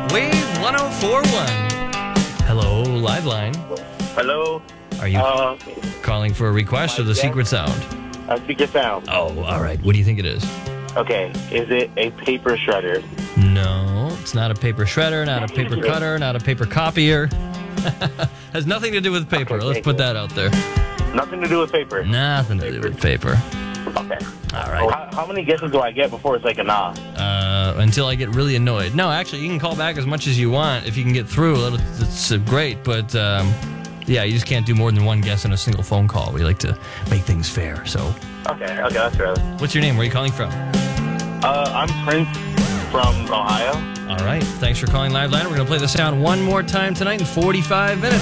Wave 104.1. Hello, Liveline. Hello. Are you calling for a request or the secret sound? Secret sound. Oh, all right. What do you think it is? Okay. Is it a paper shredder? No, it's not a paper shredder, not a paper cutter, not a paper copier. Has nothing to do with paper. Okay, Let's put that out there. Nothing to do with paper. Nothing to do with paper. Okay. All right. How many guesses do I get before it's like a nah? Until I get really annoyed. No, actually, you can call back as much as you want. If you can get through, it's great. But, yeah, you just can't do more than one guess in a single phone call. We like to make things fair, so. Okay, that's fair. What's your name? Where are you calling from? I'm Prince from Ohio. All right. Thanks for calling Liveline. We're going to play the sound one more time tonight in 45 minutes.